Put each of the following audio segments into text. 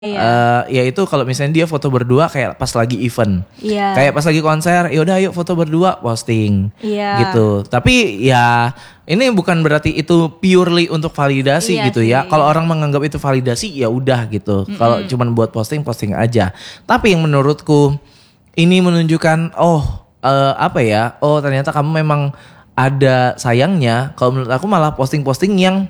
Yaitu kalau misalnya dia foto berdua kayak pas lagi event. Iya. Kayak pas lagi konser, yaudah ayo foto berdua posting. Iya. Gitu. Tapi ya ini bukan berarti itu purely untuk validasi gitu ya. Kalau orang menganggap itu validasi ya udah gitu. Kalau cuman buat posting aja. Tapi yang menurutku ini menunjukkan ternyata kamu memang ada sayangnya. Kalau menurut aku malah posting yang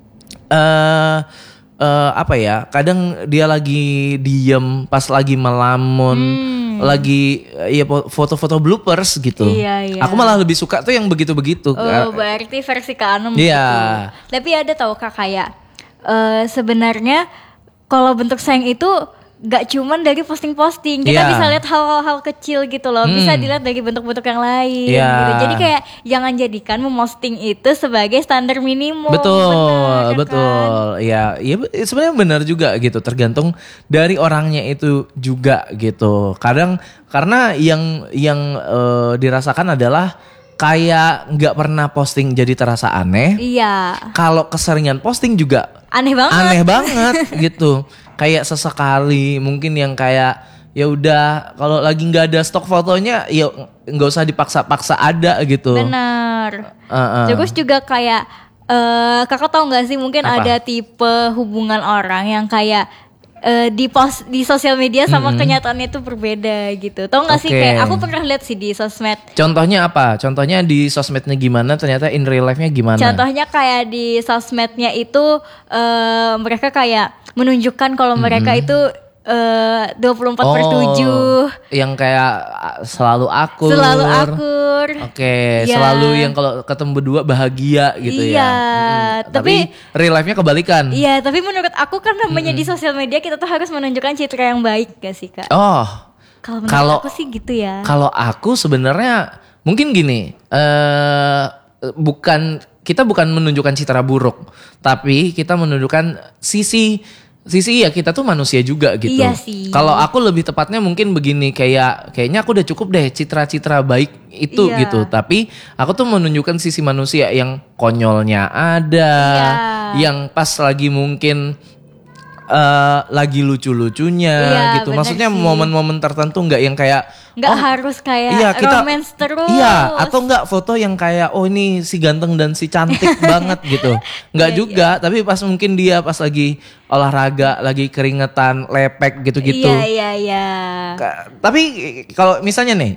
kadang dia lagi diem pas lagi melamun, lagi foto-foto bloopers gitu. Iya. Aku malah lebih suka tuh yang begitu-begitu. Oh, berarti versi ke-6 gitu. Tapi ada tau Kak kayak sebenarnya kalau bentuk sayang itu gak cuman dari posting-posting. Kita bisa lihat hal-hal kecil gitu loh. Bisa dilihat dari bentuk-bentuk yang lain gitu. Jadi kayak jangan jadikan memposting itu sebagai standar minimum. Betul. Kan? Ya sebenarnya benar juga gitu. Tergantung dari orangnya itu juga gitu. Kadang karena yang dirasakan adalah kayak nggak pernah posting jadi terasa aneh. Iya. Kalau keseringan posting juga aneh banget gitu. Kayak sesekali mungkin yang kayak ya udah kalau lagi nggak ada stok fotonya ya nggak usah dipaksa-paksa ada gitu. Benar. Terus juga kayak kakak tahu nggak sih mungkin ada tipe hubungan orang yang kayak di post di sosial media sama kenyataannya itu berbeda gitu. Tahu nggak sih kayak aku pernah lihat sih di sosmed. Contohnya apa? Contohnya di sosmednya gimana? Ternyata in real life-nya gimana? Contohnya kayak di sosmednya itu mereka kayak menunjukkan kalau mereka itu 24/7 yang kayak selalu akur. Oke, selalu yang kalau ketemu berdua bahagia gitu ya. Tapi real life-nya kebalikan. Iya, tapi menurut aku kan namanya di sosial media kita tuh harus menunjukkan citra yang baik gak sih Kak? Kalau aku sih gitu ya. Kalau aku sebenarnya mungkin gini, kita bukan menunjukkan citra buruk, tapi kita menunjukkan sisi ya kita tuh manusia juga gitu. Iya sih. Kalau aku lebih tepatnya mungkin begini, kayaknya aku udah cukup deh citra-citra baik itu gitu. Tapi aku tuh menunjukkan sisi manusia yang konyolnya ada, yang pas lagi mungkin lagi lucu-lucunya gitu. Maksudnya momen-momen tertentu nggak yang kayak harus kayak romance terus. Iya, atau nggak foto yang kayak ini si ganteng dan si cantik banget gitu. Nggak juga, tapi pas mungkin dia pas lagi olahraga, lagi keringetan, lepek gitu-gitu. Iya. Tapi kalau misalnya nih,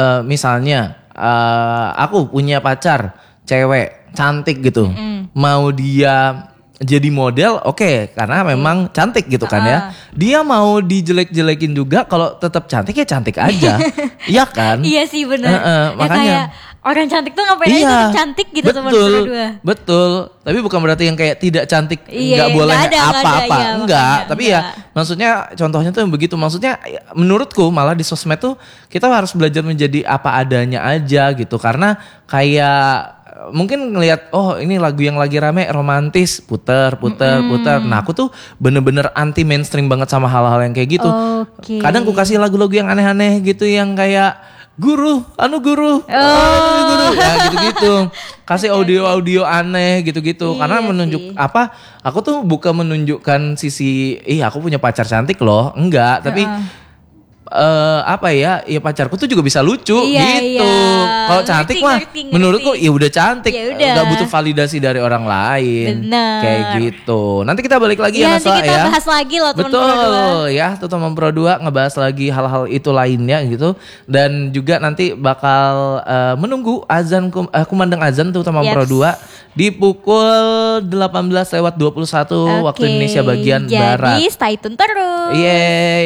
aku punya pacar cewek cantik gitu. Mau dia jadi model karena memang cantik gitu kan ya. Dia mau dijelek-jelekin juga kalau tetap cantik ya cantik aja. Iya kan? Iya sih benar. Makanya kayak orang cantik tuh ngapain aja tetap cantik gitu teman berdua. Betul. Tapi bukan berarti yang kayak tidak cantik nggak boleh apa-apa. Enggak. Tapi ya maksudnya contohnya tuh yang begitu. Maksudnya menurutku malah di sosmed tuh kita harus belajar menjadi apa adanya aja gitu. Karena kayak mungkin ngelihat ini lagu yang lagi rame romantis puter. Nah aku tuh bener-bener anti mainstream banget sama hal-hal yang kayak gitu. Kadang aku kasih lagu-lagu yang aneh-aneh gitu yang kayak guru ya gitu-gitu. Kasih audio aneh gitu-gitu. Karena aku tuh bukan menunjukkan sisi aku punya pacar cantik loh, enggak, tapi pacarku tuh juga bisa lucu gitu. Kalau cantik menurutku ya udah cantik, nggak butuh validasi dari orang lain. Bener. Kayak gitu. Nanti kita balik lagi ya Nasa, nanti kita bahas lagi loh teman Pro 2. Betul ya, tuh teman Pro 2 ngebahas lagi hal-hal itu lainnya gitu. Dan juga nanti bakal menunggu azan kumandang azan tuh teman Pro 2 di pukul 18:21 waktu Indonesia bagian barat. Jadi stay tune terus. Yeay.